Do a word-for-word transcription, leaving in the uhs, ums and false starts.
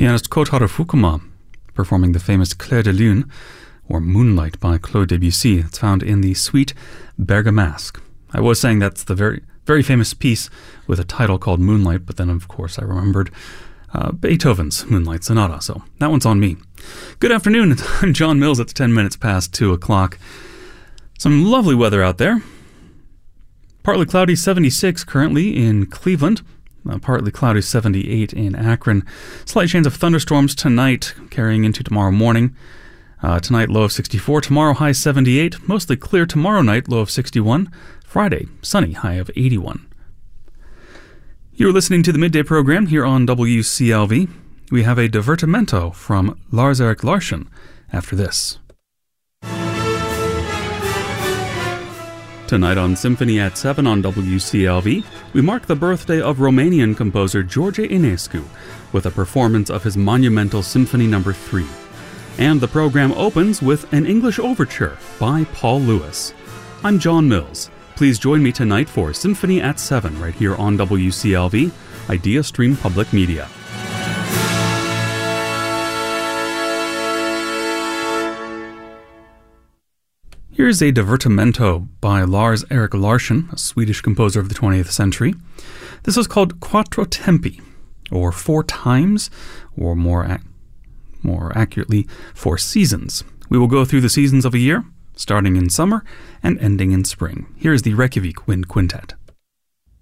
Pianist Kotaro Fukuma performing the famous Clair de Lune, or Moonlight by Claude Debussy. It's found in the Suite Bergamasque. I was saying that's the very, very famous piece with a title called Moonlight, but then of course I remembered uh, Beethoven's Moonlight Sonata, so that one's on me. Good afternoon, I'm John Mills. It's ten minutes past two o'clock. Some lovely weather out there. Partly cloudy, seventy-six currently in Cleveland. Uh, partly cloudy, seventy-eight in Akron. Slight chance of thunderstorms tonight, carrying into tomorrow morning. Uh, tonight, low of sixty-four. Tomorrow, high seventy-eight. Mostly clear tomorrow night, low of sixty-one. Friday, sunny, high of eighty-one. You're listening to the Midday Program here on W C L V. We have a divertimento from Lars-Erik Larsson after this. Tonight on Symphony at seven on W C L V, we mark the birthday of Romanian composer George Enescu with a performance of his monumental Symphony number three. And the program opens with an English overture by Paul Lewis. I'm John Mills. Please join me tonight for Symphony at seven right here on W C L V, Idea Stream Public Media. Here's a divertimento by Lars-Erik Larsson, a Swedish composer of the twentieth century. This is called Quattro Tempi, or Four Times, or more, ac- more accurately, Four Seasons. We will go through the seasons of a year, starting in summer and ending in spring. Here's the Reykjavik Wind Quintet.